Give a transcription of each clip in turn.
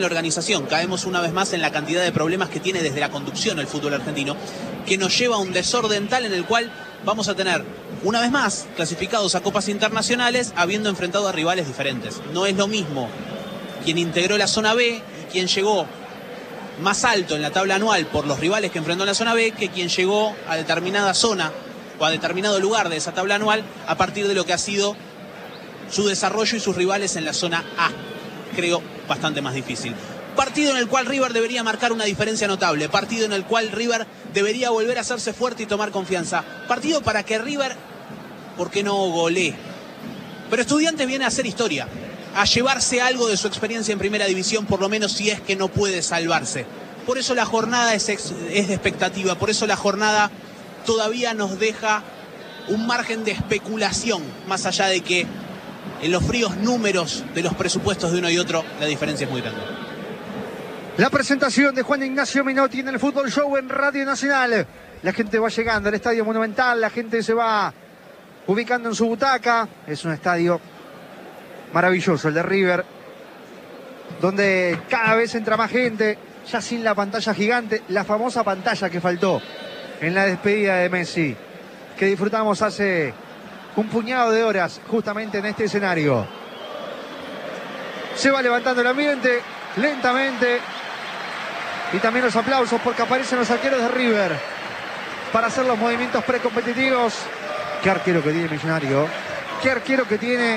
La organización, caemos una vez más en la cantidad de problemas que tiene desde la conducción el fútbol argentino, que nos lleva a un desorden tal en el cual vamos a tener, una vez más, clasificados a copas internacionales, habiendo enfrentado a rivales diferentes. No es lo mismo quien integró la zona B y quien llegó más alto en la tabla anual por los rivales que enfrentó en la zona B, que quien llegó a determinada zona o a determinado lugar de esa tabla anual a partir de lo que ha sido su desarrollo y sus rivales en la zona A. Creo bastante más difícil. Partido en el cual River debería marcar una diferencia notable. Partido en el cual River debería volver a hacerse fuerte y tomar confianza. Partido para que River, ¿por qué no golee? Pero Estudiantes viene a hacer historia, a llevarse algo de su experiencia en primera división, por lo menos si es que no puede salvarse. Por eso la jornada es de expectativa, por eso la jornada todavía nos deja un margen de especulación, más allá de que en los fríos números de los presupuestos de uno y otro la diferencia es muy grande. La presentación de Juan Ignacio Menotti en el Fútbol Show en Radio Nacional. La gente va llegando al Estadio Monumental, la gente se va ubicando en su butaca. Es un estadio maravilloso, el de River, donde cada vez entra más gente, ya sin la pantalla gigante, la famosa pantalla que faltó en la despedida de Messi, que disfrutamos hace un puñado de horas justamente en este escenario. Se va levantando el ambiente lentamente y también los aplausos porque aparecen los arqueros de River para hacer los movimientos precompetitivos. Qué arquero que tiene Millonario, qué arquero que tiene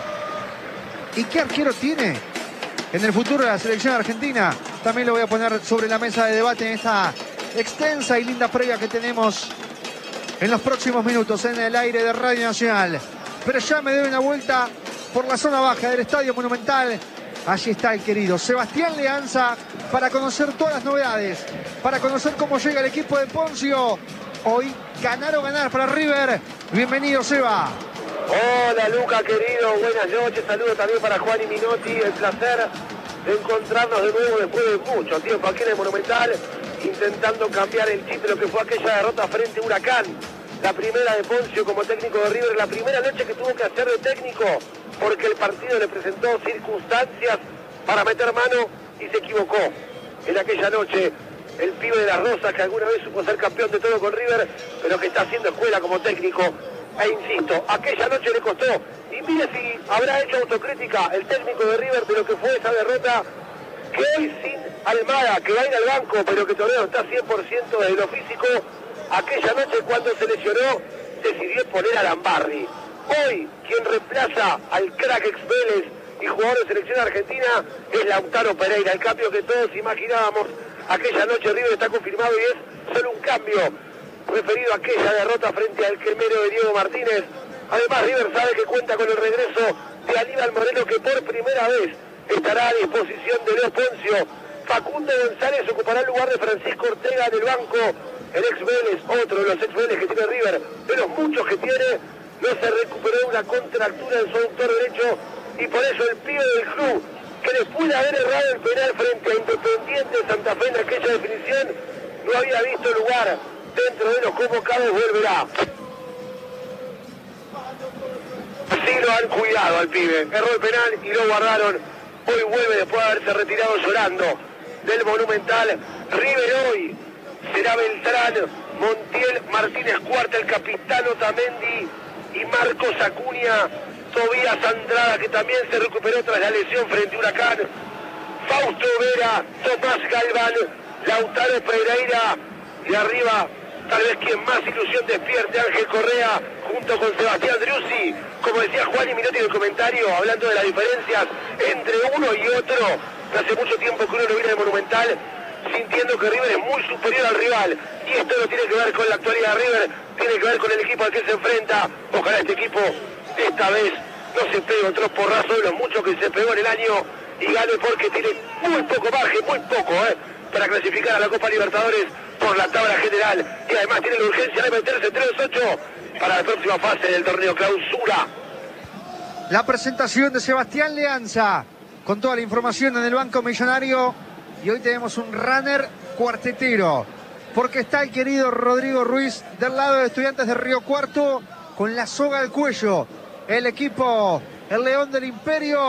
y qué arquero tiene en el futuro de la selección argentina. También lo voy a poner sobre la mesa de debate en esta extensa y linda previa que tenemos en los próximos minutos en el aire de Radio Nacional. Pero ya me doy una vuelta por la zona baja del Estadio Monumental. Allí está el querido Sebastián Leanza para conocer todas las novedades, para conocer cómo llega el equipo de Poncio. Hoy ganar o ganar para River. Bienvenido, Seba. Hola, Luca, querido. Buenas noches. Saludos también para Juan y Menotti. El placer de encontrarnos de nuevo después de mucho tiempo aquí en el Monumental, intentando cambiar el chip de lo que fue aquella derrota frente a Huracán. La primera de Poncio como técnico de River, la primera noche que tuvo que hacer de técnico, porque el partido le presentó circunstancias para meter mano y se equivocó. En aquella noche, el pibe de las Rosas, que alguna vez supo ser campeón de todo con River, pero que está haciendo escuela como técnico. E insisto, aquella noche le costó. Y mire si habrá hecho autocrítica el técnico de River de lo que fue esa derrota, que hoy sin Almada, que va a ir al banco, pero que todavía está 100% de lo físico. Aquella noche cuando se lesionó, decidió poner a Lambarri. Hoy, quien reemplaza al crack ex Vélez y jugador de selección argentina es Lautaro Pereira. El cambio que todos imaginábamos. Aquella noche River está confirmado y es solo un cambio referido a aquella derrota frente al cremero de Diego Martínez. Además, River sabe que cuenta con el regreso de Aníbal Moreno, que por primera vez estará a disposición de Leo Poncio. Facundo González ocupará el lugar de Francisco Ortega en el banco. El ex Vélez, otro de los ex Vélez que tiene River, de los muchos que tiene, no se recuperó una contractura en su aductor derecho, y por eso el pibe del club, que después de haber errado el penal frente a Independiente Santa Fe en aquella definición, no había visto lugar dentro de los convocados, volverá. Así lo han cuidado al pibe, erró el penal y lo guardaron. Hoy vuelve después de haberse retirado llorando del Monumental. River hoy será Beltrán, Montiel, Martínez Cuarta, el capitán Otamendi y Marcos Acuña. Tobías Andrada, que también se recuperó tras la lesión frente a Huracán. Fausto Vera, Tomás Galván, Lautaro Pereira y arriba, tal vez quien más ilusión despierte, Ángel Correa, junto con Sebastián Driussi. Como decía Juan y Menotti en el comentario, hablando de las diferencias entre uno y otro, hace mucho tiempo que uno no viene de Monumental sintiendo que River es muy superior al rival, y esto no tiene que ver con la actualidad de River, tiene que ver con el equipo al que se enfrenta. Ojalá este equipo esta vez no se pegue otro porrazo de los muchos que se pegó en el año y gane, porque tiene muy poco margen, muy poco, para clasificar a la Copa Libertadores por la tabla general, y además tiene la urgencia de meterse entre los 8 para la próxima fase del torneo Clausura. La presentación de Sebastián Leanza con toda la información en el Banco Millonario, y hoy tenemos un runner cuartetero, porque está el querido Rodrigo Ruiz del lado de Estudiantes de Río Cuarto con la soga al cuello. El equipo, el León del Imperio,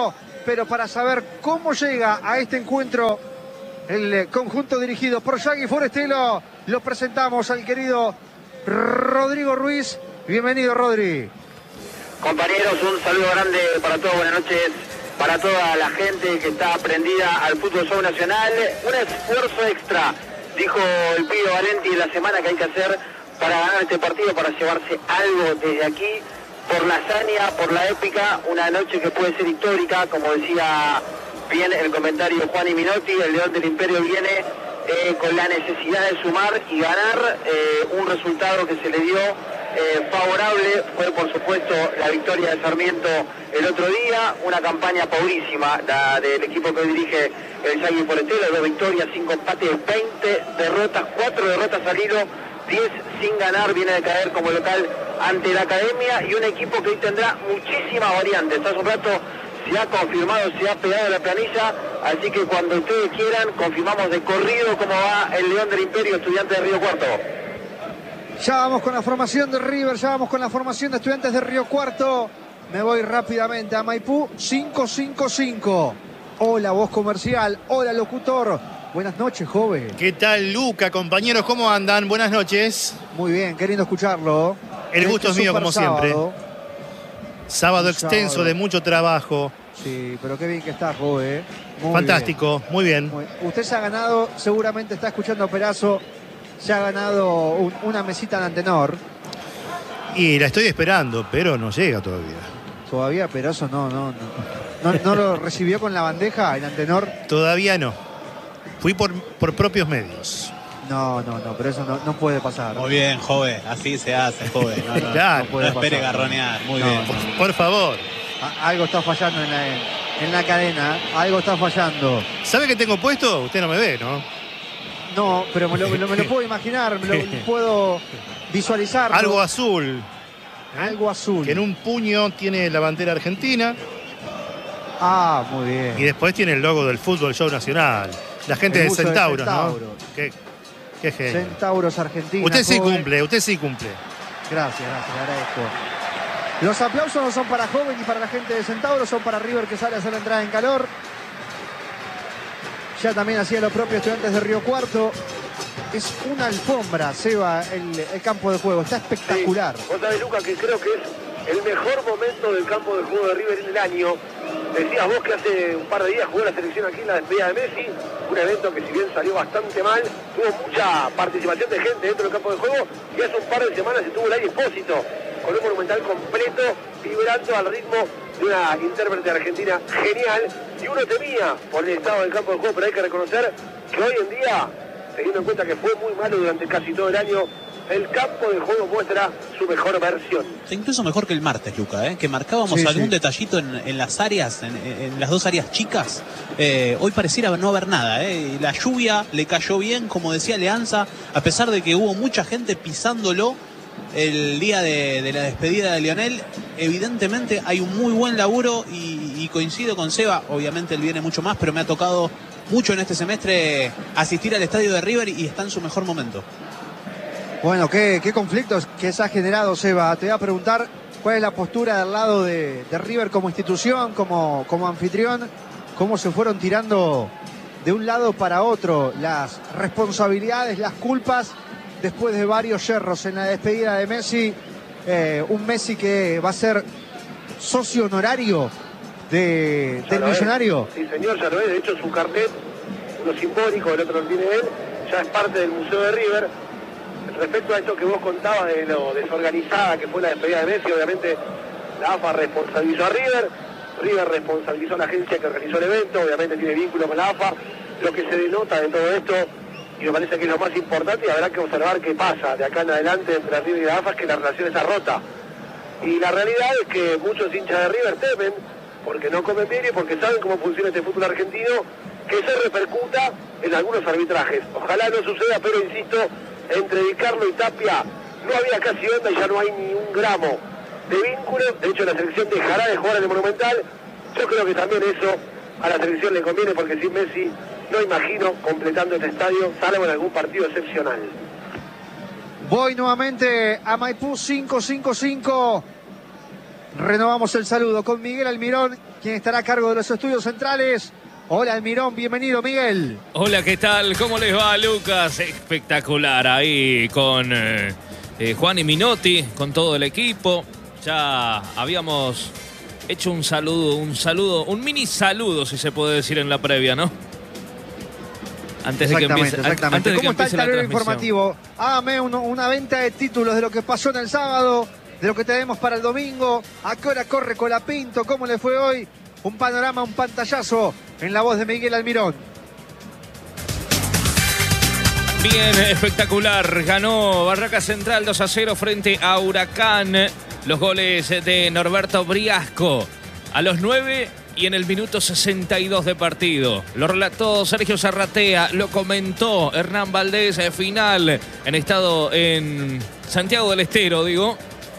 pero para saber cómo llega a este encuentro el conjunto dirigido por Yagui Forestelo, lo presentamos al querido Rodrigo Ruiz. Bienvenido, Rodri. Compañeros, un saludo grande para todos, buenas noches para toda la gente que está prendida al fútbol show nacional. Un esfuerzo extra, dijo el pibe Valenti, en la semana que hay que hacer para ganar este partido, para llevarse algo desde aquí, por la hazaña, por la épica, una noche que puede ser histórica, como decía bien el comentario Juan Minotti. El León del Imperio viene con la necesidad de sumar y ganar, un resultado que se le dio favorable fue por supuesto la victoria de Sarmiento el otro día, una campaña pobrísima la del equipo que hoy dirige el Yagui Forestelo, 2 victorias, 5 empates, 20 derrotas, 4 derrotas al hilo, 10 sin ganar, viene de caer como local ante la Academia, y un equipo que hoy tendrá muchísimas variantes. Hace un rato se ha confirmado, se ha pegado la planilla, así que cuando ustedes quieran confirmamos de corrido cómo va el León del Imperio, Estudiantes de Río Cuarto. Ya vamos con la formación de River, ya vamos con la formación de Estudiantes de Río Cuarto. Me voy rápidamente a Maipú, 555. Hola, voz comercial, hola, locutor. Buenas noches, joven. ¿Qué tal, Luca? Compañeros, ¿cómo andan? Buenas noches. Muy bien, queriendo escucharlo. El gusto es mío, como siempre. Sábado extenso sábado de mucho trabajo. Sí, pero qué bien que está, joven. Fantástico, bien. Muy bien. Usted se ha ganado, seguramente está escuchando a Perazo, se ha ganado una mesita en Antenor. Y la estoy esperando, pero no llega todavía. Todavía Perazo no lo recibió con la bandeja en Antenor. Todavía no. Fui por propios medios. No, pero eso no puede pasar. Muy bien, joven, así se hace, joven. Claro. No espere garronear, muy bien. Por favor. Algo está fallando en la cadena, algo está fallando. ¿Sabe qué tengo puesto? Usted no me ve, ¿no? No, pero me lo puedo imaginar, me lo puedo visualizar. Algo azul. Algo azul. Que en un puño tiene la bandera argentina. Ah, muy bien. Y después tiene el logo del Fútbol Show Nacional. La gente de Centauros, ¿no? Qué genio. Centauros Argentina. Usted sí cumple, usted sí cumple. Gracias, le agradezco. Los aplausos no son para Joven y para la gente de Centauros, son para River, que sale a hacer la entrada en calor. Ya también hacía lo propio Estudiantes de Río Cuarto. Es una alfombra, Seba, el campo de juego. Está espectacular. Sí. Vos sabés, Luca, que creo que es el mejor momento del campo de juego de River en el año. Decías vos que hace un par de días jugó la selección aquí en la despedida de Messi, un evento que si bien salió bastante mal, tuvo mucha participación de gente dentro del campo de juego, y hace un par de semanas estuvo el aire Expósito, con un Monumental completo, vibrando al ritmo de una intérprete argentina genial, y uno temía por el estado del campo de juego, pero hay que reconocer que hoy en día, teniendo en cuenta que fue muy malo durante casi todo el año, el campo de juego muestra su mejor versión. Incluso mejor que el martes, Luca, que marcábamos algún detallito en las áreas, en las dos áreas chicas. Hoy pareciera no haber nada. La lluvia le cayó bien, como decía Leanza, a pesar de que hubo mucha gente pisándolo el día de la despedida de Lionel. Evidentemente hay un muy buen laburo y coincido con Seba. Obviamente él viene mucho más, pero me ha tocado mucho en este semestre asistir al estadio de River y está en su mejor momento. Bueno, qué conflictos que se ha generado, Seba. Te voy a preguntar cuál es la postura del lado de River como institución, como anfitrión. Cómo se fueron tirando de un lado para otro las responsabilidades, las culpas, después de varios yerros en la despedida de Messi. Un Messi que va a ser socio honorario del Millonario. Sí, señor, ya lo es. De hecho, su carnet, uno simbólico, el otro lo tiene él, ya es parte del Museo de River. Respecto a esto que vos contabas de lo desorganizada que fue la despedida de Messi, obviamente la AFA responsabilizó a River, River responsabilizó a la agencia que realizó el evento, obviamente tiene vínculo con la AFA. Lo que se denota de todo esto, y me parece que es lo más importante, y habrá que observar qué pasa de acá en adelante entre River y la AFA, es que la relación está rota. Y la realidad es que muchos hinchas de River temen, porque no comen bien y porque saben cómo funciona este fútbol argentino, que se repercuta en algunos arbitrajes. Ojalá no suceda, pero insisto, entre Di Carlo y Tapia no había casi onda y ya no hay ni un gramo de vínculo. De hecho, la selección dejará de jugar en el Monumental. Yo creo que también eso a la selección le conviene, porque sin Messi no imagino completando este estadio, salvo en algún partido excepcional. Voy nuevamente a Maipú 555. Renovamos el saludo con Miguel Almirón, quien estará a cargo de los estudios centrales. Hola Almirón, bienvenido Miguel. Hola, ¿qué tal? ¿Cómo les va, Lucas? Espectacular ahí con Juan y Minotti, con todo el equipo. Ya habíamos hecho un mini saludo, si se puede decir, en la previa, ¿no? Antes de que empiece, exactamente. Antes de que ¿Cómo está el empiece la tablero transmisión. informativo? Hágame una venta de títulos de lo que pasó en el sábado, de lo que tenemos para el domingo. ¿A qué hora corre Colapinto? ¿Cómo le fue hoy? Un panorama, un pantallazo en la voz de Miguel Almirón. Bien, espectacular. Ganó Barraca Central 2-0 frente a Huracán. Los goles de Norberto Briasco a los 9 y en el minuto 62 de partido. Lo relató Sergio Zarratea, lo comentó Hernán Valdés, final en Santiago del Estero, digo.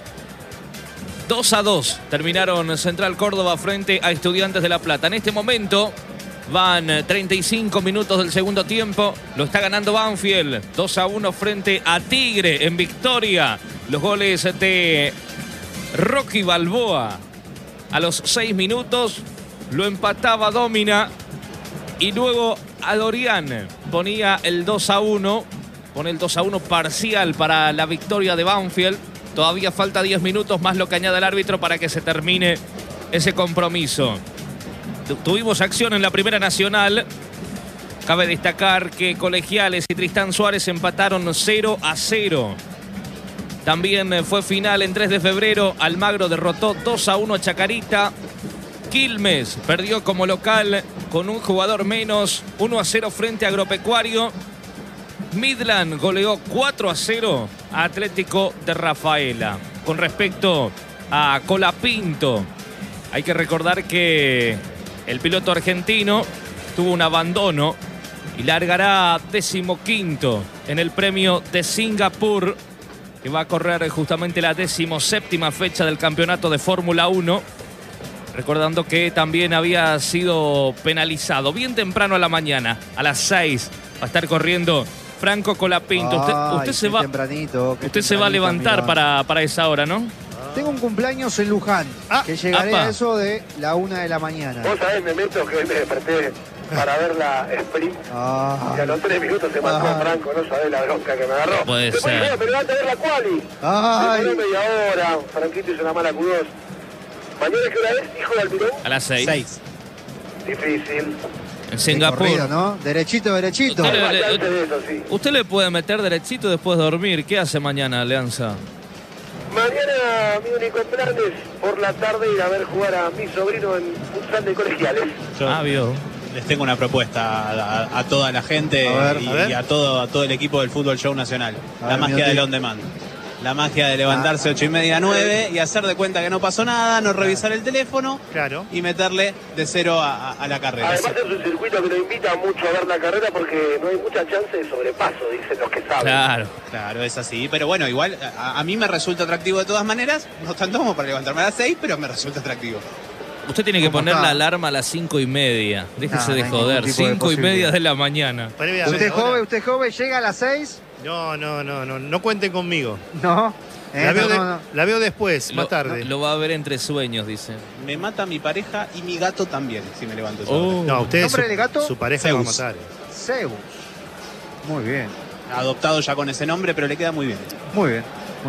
2-2 terminaron Central Córdoba frente a Estudiantes de La Plata. En este momento van 35 minutos del segundo tiempo. Lo está ganando Banfield 2-1 frente a Tigre en victoria. Los goles de Rocky Balboa a los 6 minutos. Lo empataba Domina y luego Adorián ponía el 2-1. Pone el 2-1 parcial para la victoria de Banfield. Todavía falta 10 minutos más lo que añade el árbitro para que se termine ese compromiso. Tuvimos acción en la Primera Nacional. Cabe destacar que Colegiales y Tristán Suárez empataron 0-0. También fue final en 3 de febrero. Almagro derrotó 2-1 a Chacarita. Quilmes perdió como local con un jugador menos, 1-0 frente a Agropecuario. Midland goleó 4-0 a Atlético de Rafaela. Con respecto a Colapinto, hay que recordar que el piloto argentino tuvo un abandono y largará 15º en el premio de Singapur, que va a correr justamente la 17ª fecha del campeonato de Fórmula 1. Recordando que también había sido penalizado bien temprano a la mañana, a las 6, va a estar corriendo Franco Colapinto. Usted se va a levantar para esa hora, ¿no? Tengo un cumpleaños en Luján, que llegaré a eso de la 1 de la mañana. Vos sabés, me meto que me desperté para ver la sprint. Y a los 3 minutos se mató a Franco, no sabés la bronca que me agarró. Puede Después ser. dije, pero va a tener la quali. Demoró media hora, Franquito hizo una mala Q2. ¿Mañana qué hora es, hijo de Almirón? A las 6. Difícil. En Singapur. Corrido, ¿no? Derechito. Usted le puede meter derechito después de dormir. ¿Qué hace mañana, Alianza? Mañana mi único plan es por la tarde ir a ver jugar a mi sobrino en futsal de Colegiales. Vio. Les tengo una propuesta a toda la gente y a todo el equipo del Fútbol Show Nacional. La magia del on demand. La magia de levantarse 8:30, 9 y hacer de cuenta que no pasó nada, no revisar el teléfono y meterle de 0 a la carrera. Además es un circuito que lo invita mucho a ver la carrera porque no hay mucha chance de sobrepaso, dicen los que saben. Claro, es así. Pero bueno, igual a mí me resulta atractivo de todas maneras, no tanto como para levantarme a las 6, pero me resulta atractivo. Usted tiene que poner la alarma a las 5:30. Déjese de joder, 5:30 de la mañana. ¿Usted joven, llega a las 6? No cuenten conmigo. No. La veo después, más tarde. Lo va a ver entre sueños, dice. Me mata mi pareja y mi gato también, si me levanto. No, usted ¿Nombre del gato? Su pareja lo va a matar. Zeus. Muy bien. Adoptado ya con ese nombre, pero le queda muy bien. Muy bien.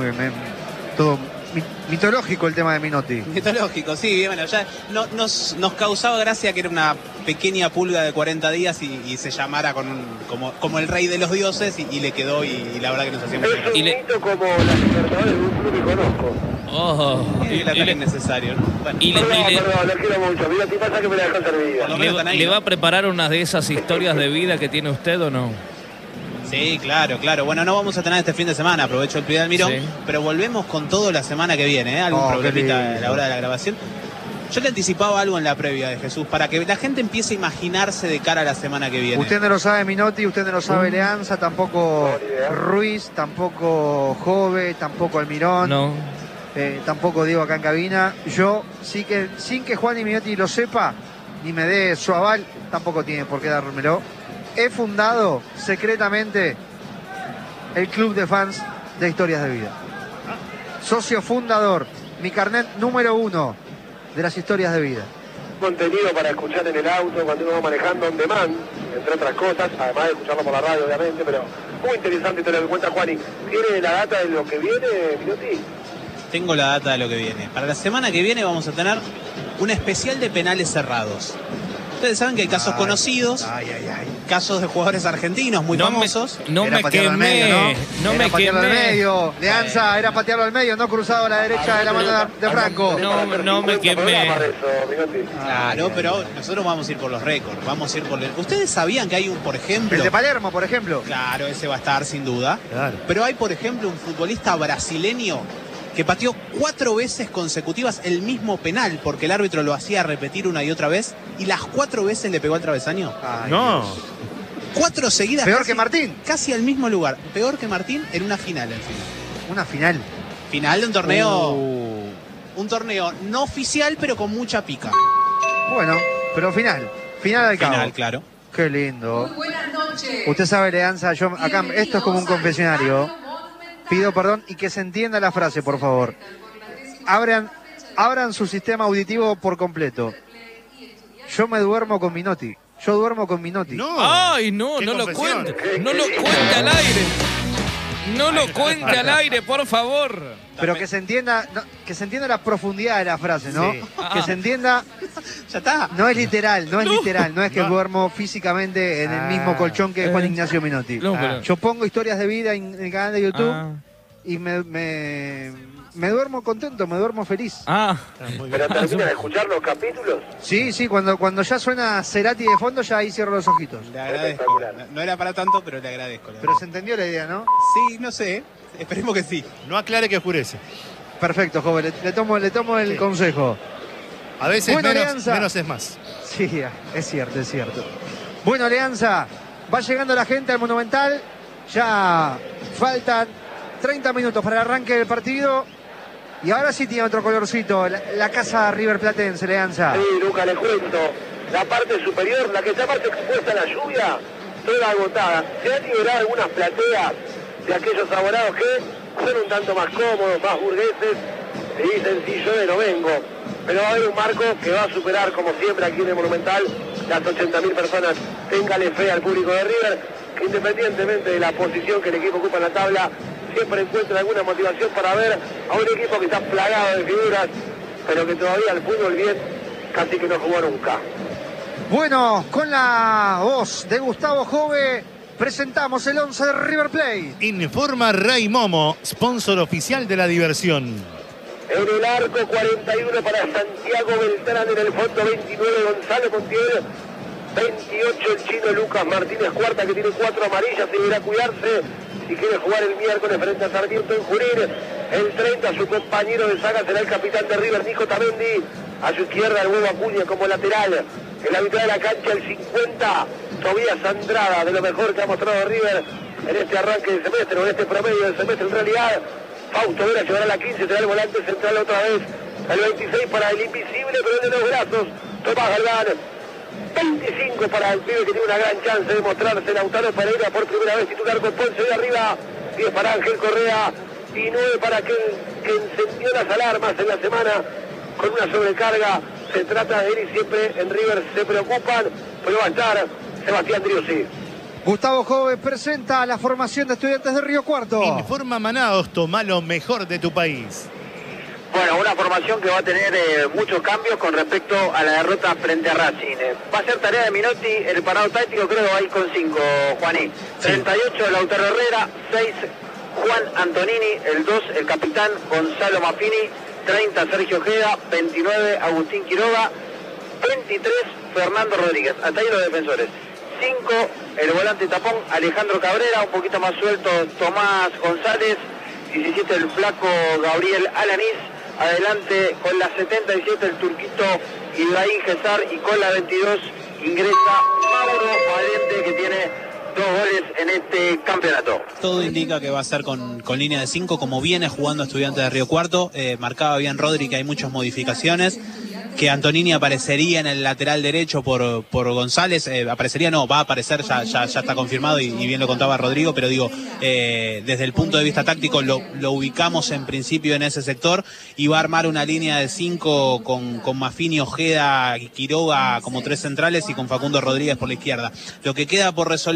Todo mitológico el tema de Minotti. Mitológico, sí, bueno, ya nos causaba gracia que era una pequeña pulga de 40 días y se llamara como el rey de los dioses y le quedó y la verdad que nos hacía mucho gracia. Es un mito como la Libertadores de un club que conozco. Y el ataque es necesario, ¿no? Bueno. Perdón, lo quiero mucho. Mira, ¿qué pasa que me la dejó servida? ¿Le va a preparar una de esas historias de vida que tiene usted o no? Sí, claro. Bueno, no vamos a tener este fin de semana, aprovecho el pie de Almirón, pero volvemos con todo la semana que viene, ¿eh? Algún problemita a la hora de la grabación. Yo le anticipaba algo en la previa de Jesús, para que la gente empiece a imaginarse de cara a la semana que viene. Usted no lo sabe Minotti, usted no lo sabe Leanza, tampoco Ruiz, tampoco Jove, tampoco Almirón. No. Tampoco Diego acá en cabina. Yo, sí que, sin que Juan y Minotti lo sepa, ni me dé su aval, tampoco tiene por qué dármelo. He fundado secretamente el club de fans de Historias de Vida. Socio fundador mi carnet número 1 de las historias de vida. Contenido para escuchar en el auto cuando uno va manejando on demand, entre otras cosas, además de escucharlo por la radio obviamente, pero muy interesante todo lo que cuenta Juani. ¿Tiene la data de lo que viene, Minotti? Tengo la data de lo que viene. Para la semana que viene vamos a tener un especial de penales cerrados. Ustedes saben que hay casos conocidos, casos de jugadores argentinos muy famosos. No me quemé, no me quemé. Leanza era patearlo al medio, no cruzado a la derecha de la mano de Franco. No me quemé. Claro, pero nosotros vamos a ir por los récords, vamos a ir por... Ustedes sabían que hay un, por ejemplo... El de Palermo, por ejemplo. Claro, ese va a estar sin duda. Claro. Pero hay, por ejemplo, un futbolista brasileño que pateó 4 veces consecutivas el mismo penal, porque el árbitro lo hacía repetir una y otra vez, y las 4 veces le pegó al travesaño. Ay, No. Dios. 4 seguidas. Peor que Martín. Casi al mismo lugar. Peor que Martín en una final, en fin. Una final. Final de un torneo... Un torneo no oficial, pero con mucha pica. Bueno, pero final. Final al cabo. Final, claro. Qué lindo. Muy buenas noches. Usted sabe, Leanza, yo acá, esto es como un confesionario. Pido perdón y que se entienda la frase, por favor. Abran su sistema auditivo por completo. Yo me duermo con Minotti. Yo duermo con Minotti. No. Ay, no, Qué no lo confesión. cuente. No lo cuente al aire. No lo cuente al aire, por favor. Pero que se entienda, la profundidad de la frase, ¿no? Sí. Que se entienda. Ya está. No es literal, no es que No. duermo físicamente en el mismo colchón que Juan Ignacio Minotti. No, pero- Yo pongo historias de vida en el canal de YouTube Ah. y me duermo contento, me duermo feliz. Ah. Muy bien. ¿Pero termina de escuchar los capítulos? Sí, cuando ya suena Cerati de fondo, ya ahí cierro los ojitos. Le agradezco. No era para tanto, pero le agradezco. Pero se entendió la idea, ¿no? Sí, no sé. Esperemos que sí. No aclare que oscurece. Perfecto, joven, le tomo el Sí. consejo. A veces Bueno, menos Alianza. es más. Sí, es cierto, es cierto. Bueno, Alianza, va llegando la gente al Monumental. Ya faltan 30 minutos para el arranque del partido. Y ahora sí tiene otro colorcito, la casa River Platense, Alianza. Sí, Luca, le cuento. La parte superior, la que está más expuesta a la lluvia, toda agotada. Se han liberado algunas plateas de aquellos abonados que son un tanto más cómodos, más burgueses, y dicen, sí, yo de no vengo. Pero va a haber un marco que va a superar, como siempre aquí en el Monumental, las 80.000 personas. Téngale fe al público de River, que independientemente de la posición que el equipo ocupa en la tabla, siempre encuentra alguna motivación para ver a un equipo que está plagado de figuras, pero que todavía el fútbol bien casi que no jugó nunca. Bueno, con la voz de Gustavo Jove, presentamos el 11 de River Plate. Informa Ray Momo, sponsor oficial de la diversión. En el arco 41 para Santiago Beltrán, en el fondo 29 Gonzalo Montiel, 28 el chino Lucas Martínez Cuarta, que tiene 4 amarillas y deberá cuidarse si quiere jugar el miércoles frente a Sarmiento en Junín. El 30 su compañero de saga será el capitán de River, Nico Tamendi. A su izquierda el huevo Acuña como lateral. En la mitad de la cancha el 50 Tobías Andrada, de lo mejor que ha mostrado River en este arranque del semestre, o en este promedio del semestre en realidad. Fausto Vera llevará la 15, será el volante central otra vez. El 26 para el invisible, pero el de los brazos, Tomás Galván. 25 para el pibe que tiene una gran chance de mostrarse, Lautaro Pereira por primera vez titular con Ponce de arriba. 10 para Ángel Correa y 9 para aquel que encendió las alarmas en la semana con una sobrecarga. Se trata de él y siempre en River se preocupan, pero va a estar Sebastián Driussi. Gustavo Jove presenta la formación de Estudiantes de Río Cuarto. Informa Manaos, toma lo mejor de tu país. Bueno, una formación que va a tener muchos cambios con respecto a la derrota frente a Racing. Va a ser tarea de Minotti, el parado táctico creo que va a ir con 5, Juaní. 38 Lautaro Herrera, 6 Juan Antonini, el 2 el capitán Gonzalo Maffini, 30 Sergio Ojeda, 29 Agustín Quiroga, 23 Fernando Rodríguez. Hasta ahí los defensores. 5 el volante tapón Alejandro Cabrera, un poquito más suelto Tomás González, 17 el flaco Gabriel Alanís. Adelante con la 77 el turquito Ibrahim Gesar y con la 22 ingresa Mauro Valente, que tiene 2 goles en este campeonato. Todo indica que va a ser con línea de 5, como viene jugando Estudiantes de Río Cuarto. Marcaba bien Rodri que hay muchas modificaciones. que Antonini aparecería en el lateral derecho por González. Aparecería, no, va a aparecer, ya está confirmado y bien lo contaba Rodrigo, pero digo, desde el punto de vista táctico lo ubicamos en principio en ese sector y va a armar una línea de 5 con Maffini, Ojeda y Quiroga como 3 centrales y con Facundo Rodríguez por la izquierda. Lo que queda por resolver